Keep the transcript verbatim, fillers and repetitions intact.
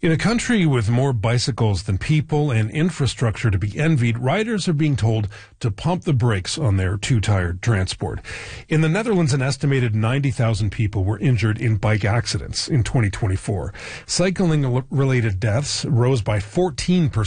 In a country with more bicycles than people and infrastructure to be envied, riders are being told to pump the brakes on their two-tired transport. In the Netherlands, an estimated ninety thousand people were injured in bike accidents in twenty twenty-four. Cycling-related deaths rose by fourteen percent.